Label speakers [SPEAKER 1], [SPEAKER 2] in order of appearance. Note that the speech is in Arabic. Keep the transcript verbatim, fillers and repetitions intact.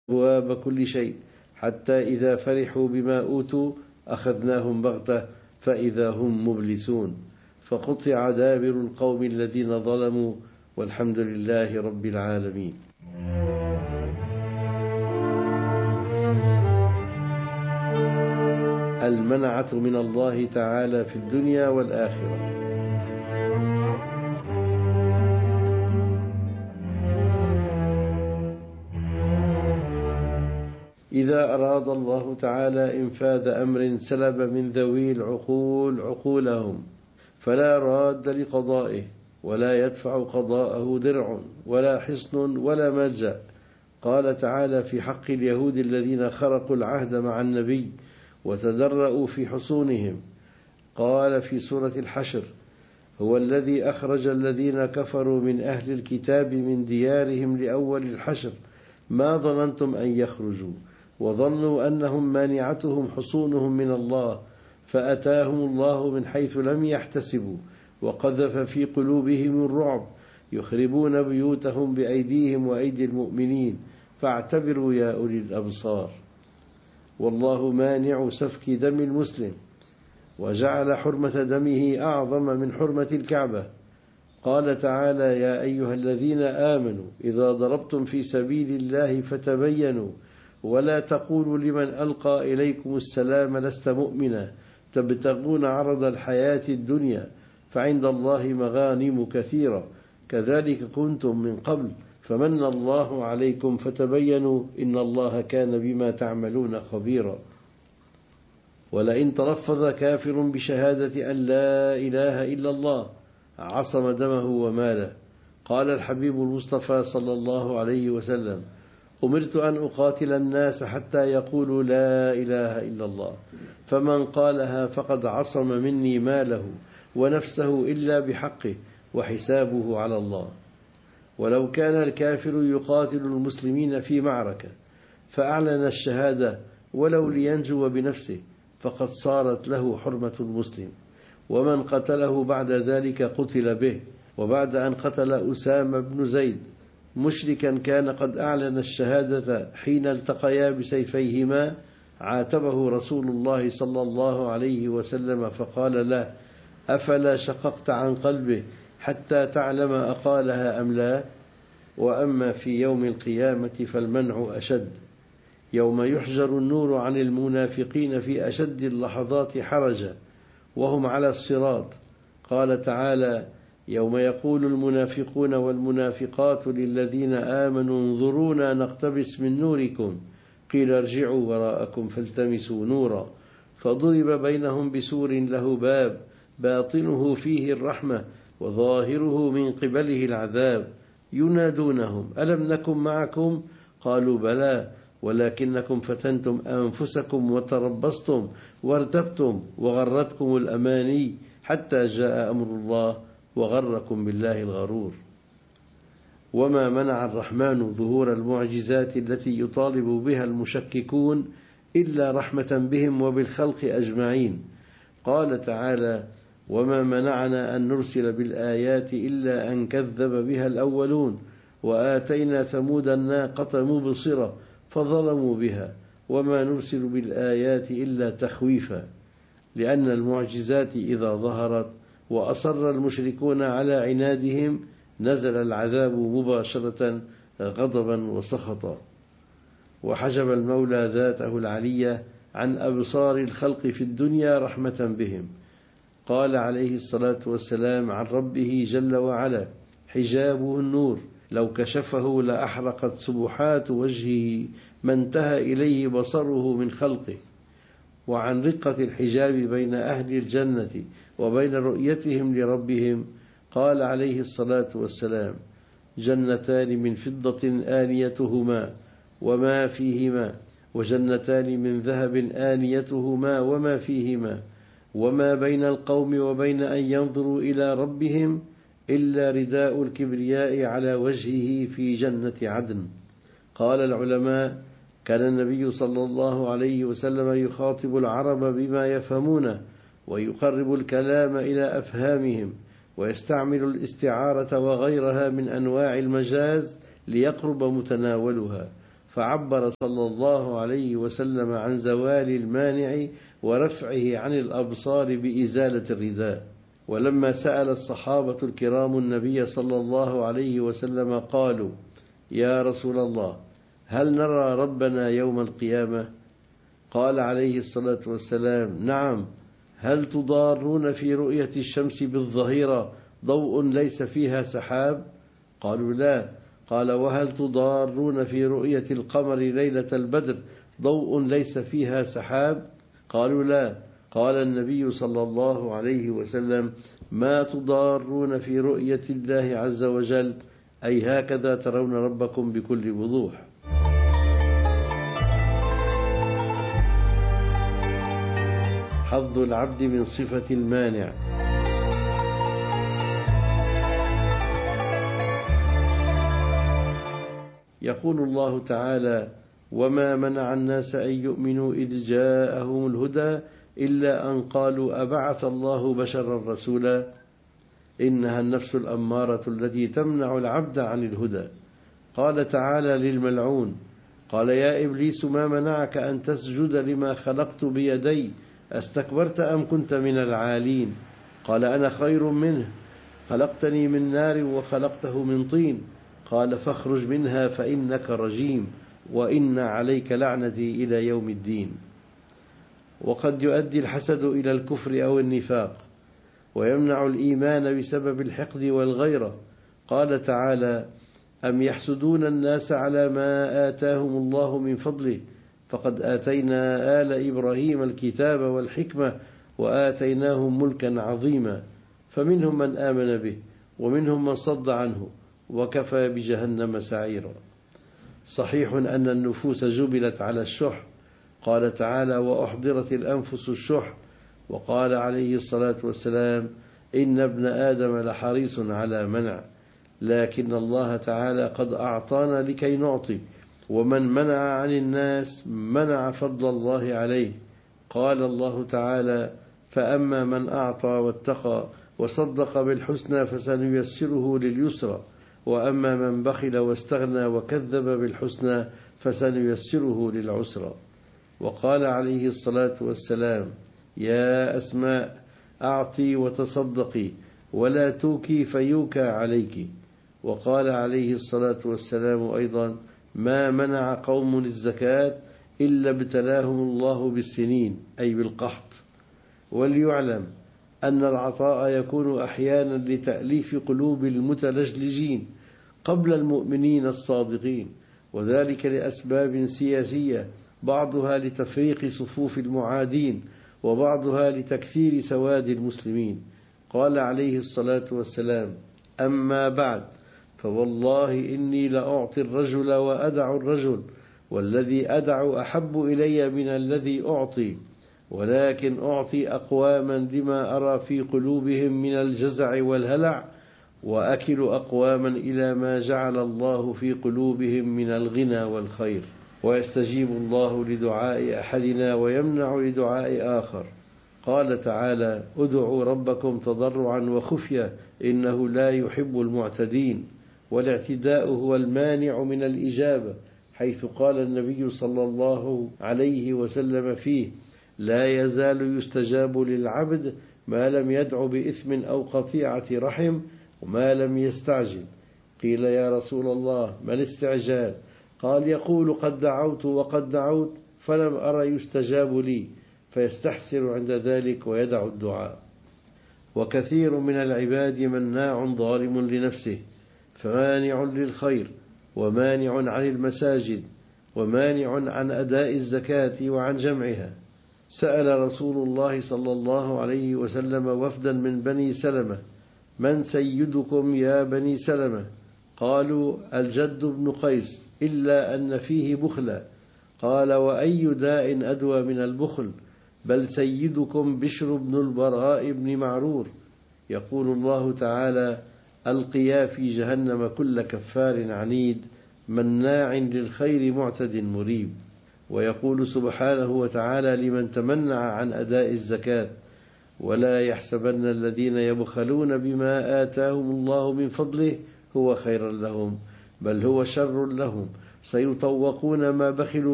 [SPEAKER 1] أبواب كل شيء حتى إذا فرحوا بما أوتوا أخذناهم بغتة فإذا هم مبلسون فقطع دابر القوم الذين ظلموا والحمد لله رب العالمين. المنعة من الله تعالى في الدنيا والآخرة. إذا أراد الله تعالى إنفاذ أمر سلب من ذوي العقول عقولهم فلا راد لقضائه ولا يدفع قضاءه درع ولا حصن ولا ملجأ. قال تعالى في حق اليهود الذين خرقوا العهد مع النبي وتدرؤوا في حصونهم، قال في سورة الحشر: هو الذي أخرج الذين كفروا من أهل الكتاب من ديارهم لأول الحشر ما ظننتم أن يخرجوا وظنوا أنهم مانعتهم حصونهم من الله فأتاهم الله من حيث لم يحتسبوا وقذف في قلوبهم الرعب يخربون بيوتهم بأيديهم وأيدي المؤمنين فاعتبروا يا أولي الأبصار. والله مانع سفك دم المسلم وجعل حرمة دمه أعظم من حرمة الكعبة. قال تعالى: يا أيها الذين آمنوا إذا ضربتم في سبيل الله فتبينوا ولا تقولوا لمن ألقى إليكم السلام لست مؤمنا تبتغون عرض الحياة الدنيا فعند الله مغانم كثيرة كذلك كنتم من قبل فمن الله عليكم فتبينوا إن الله كان بما تعملون خبيرا. ولئن تلفظ كافر بشهادة أن لا إله إلا الله عصم دمه وماله. قال الحبيب المصطفى صلى الله عليه وسلم: أمرت أن أقاتل الناس حتى يقولوا لا إله إلا الله فمن قالها فقد عصم مني ماله ونفسه إلا بحقه وحسابه على الله. ولو كان الكافر يقاتل المسلمين في معركة فأعلن الشهادة ولو لينجو بنفسه فقد صارت له حرمة المسلم، ومن قتله بعد ذلك قتل به. وبعد أن قتل أسامة بن زيد مشركا كان قد أعلن الشهادة حين التقيا بسيفيهما عاتبه رسول الله صلى الله عليه وسلم فقال له: أفلا شققت عن قلبه حتى تعلم أقالها أم لا؟ وأما في يوم القيامة فالمنع أشد، يوم يحجر النور عن المنافقين في أشد اللحظات حرجا وهم على الصراط. قال تعالى: يوم يقول المنافقون والمنافقات للذين آمنوا انظرونا نقتبس من نوركم قيل ارجعوا وراءكم فالتمسوا نورا فضرب بينهم بسور له باب باطنه فيه الرحمة وظاهره من قبله العذاب ينادونهم ألم نكن معكم قالوا بلى ولكنكم فتنتم أنفسكم وتربصتم وارتبتم وغرتكم الأماني حتى جاء أمر الله وغركم بالله الغرور. وما منع الرحمن ظهور المعجزات التي يطالب بها المشككون إلا رحمة بهم وبالخلق أجمعين. قال تعالى: وما منعنا أن نرسل بالآيات إلا أن كذب بها الأولون وآتينا ثمود الناقة مبصرة فظلموا بها وما نرسل بالآيات إلا تخويفا. لأن المعجزات إذا ظهرت وأصر المشركون على عنادهم نزل العذاب مباشرة غضبا وسخطا. وحجب المولى ذاته العلية عن أبصار الخلق في الدنيا رحمة بهم. قال عليه الصلاة والسلام عن ربه جل وعلا: حجابه النور لو كشفه لأحرقت سبحات وجهه ما انتهى إليه بصره من خلقه. وعن رقة الحجاب بين أهل الجنة وبين رؤيتهم لربهم قال عليه الصلاة والسلام: جنتان من فضة آنيتهما وما فيهما وجنتان من ذهب آنيتهما وما فيهما وما بين القوم وبين أن ينظروا إلى ربهم إلا رداء الكبرياء على وجهه في جنة عدن. قال العلماء: كان النبي صلى الله عليه وسلم يخاطب العرب بما يفهمونه ويقرب الكلام إلى أفهامهم ويستعمل الاستعارة وغيرها من أنواع المجاز ليقرب متناولها، فعبر صلى الله عليه وسلم عن زوال المانع ورفعه عن الأبصار بإزالة الرداء. ولما سأل الصحابة الكرام النبي صلى الله عليه وسلم قالوا: يا رسول الله، هل نرى ربنا يوم القيامة؟ قال عليه الصلاة والسلام: نعم. هل تضارون في رؤية الشمس بالظهيرة ضوء ليس فيها سحاب؟ قالوا: لا. قال: وهل تضارون في رؤية القمر ليلة البدر ضوء ليس فيها سحاب؟ قالوا: لا. قال النبي صلى الله عليه وسلم: ما تضارون في رؤية الله عز وجل، أي هكذا ترون ربكم بكل وضوح. حظ العبد من صفة المانع. يقول الله تعالى: وما منع الناس أن يؤمنوا إذ جاءهم الهدى إلا أن قالوا أبعث الله بشرا رسولا. إنها النفس الأمارة التي تمنع العبد عن الهدى. قال تعالى للملعون: قال يا إبليس ما منعك أن تسجد لما خلقت بيدي أستكبرت أم كنت من العالين؟ قال أنا خير منه، خلقتني من نار وخلقته من طين. قال فاخرج منها فإنك رجيم وإن عليك لعنتي إلى يوم الدين. وقد يؤدي الحسد إلى الكفر أو النفاق، ويمنع الإيمان بسبب الحقد والغيرة. قال تعالى: أم يحسدون الناس على ما آتاهم الله من فضله فقد آتينا آل إبراهيم الكتاب والحكمة وآتيناهم ملكا عظيما. فمنهم من آمن به ومنهم من صد عنه وكفى بجهنم سعيرا. صحيح أن النفوس جبلت على الشح. قال تعالى: وأحضرت الأنفس الشح. وقال عليه الصلاة والسلام: إن ابن آدم لحريص على منع، لكن الله تعالى قد أعطانا لكي نعطي، ومن منع عن الناس منع فضل الله عليه. قال الله تعالى: فأما من أعطى واتقى وصدق بالحسنى فسنيسره لليسرى، وأما من بخل واستغنى وكذب بالحسنى فسنيسره للعسرى. وقال عليه الصلاة والسلام: يا أسماء أعطي وتصدقي ولا توكي فيوكى عليك. وقال عليه الصلاة والسلام أيضا: ما منع قوم الزكاة إلا ابتلاهم الله بالسنين، أي بالقحط. وليعلم أن العطاء يكون أحيانا لتأليف قلوب المتلجلجين قبل المؤمنين الصادقين، وذلك لأسباب سياسية، بعضها لتفريق صفوف المعادين وبعضها لتكثير سواد المسلمين. قال عليه الصلاة والسلام: أما بعد فوالله إني لأعطي الرجل وأدع الرجل، والذي أدع أحب إلي من الذي أعطي، ولكن أعطي أقواما لما أرى في قلوبهم من الجزع والهلع، وأكل أقواما إلى ما جعل الله في قلوبهم من الغنى والخير. ويستجيب الله لدعاء أحدنا ويمنع لدعاء آخر. قال تعالى: ادعوا ربكم تضرعا وخفية إنه لا يحب المعتدين. والاعتداء هو المانع من الإجابة، حيث قال النبي صلى الله عليه وسلم فيه: لا يزال يستجاب للعبد ما لم يدع بإثم أو قطيعة رحم وما لم يستعجل. قيل يا رسول الله ما الاستعجال؟ قال: يقول قد دعوت وقد دعوت فلم أرى يستجاب لي، فيستحسر عند ذلك ويدع الدعاء. وكثير من العباد مناع ظالم لنفسه، فمانع للخير ومانع عن المساجد ومانع عن أداء الزكاة وعن جمعها. سأل رسول الله صلى الله عليه وسلم وفدا من بني سلمة: من سيدكم يا بني سلمة؟ قالوا: الجد بن قيس، إلا أن فيه بخلا. قال: وأي داء أدوى من البخل؟ بل سيدكم بشر بن البراء بن معرور. يقول الله تعالى: ألقيا في جهنم كل كفار عنيد مناع للخير معتد مريب. ويقول سبحانه وتعالى لمن تمنع عن أداء الزكاة: ولا يحسبن الذين يبخلون بما آتاهم الله من فضله هو خيرا لهم بل هو شر لهم سيطوقون ما بخلوا